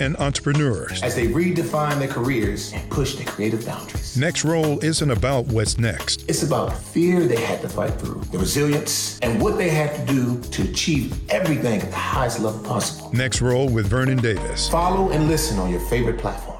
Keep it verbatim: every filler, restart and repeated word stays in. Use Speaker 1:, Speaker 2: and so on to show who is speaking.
Speaker 1: and entrepreneurs
Speaker 2: as they redefine their careers and push their creative boundaries.
Speaker 1: Next Role isn't about what's next.
Speaker 2: It's about the fear they had to fight through, the resilience, and what they had to do to achieve everything at the highest level possible.
Speaker 1: Next Role with Vernon Davis.
Speaker 2: Follow and listen on your favorite platform.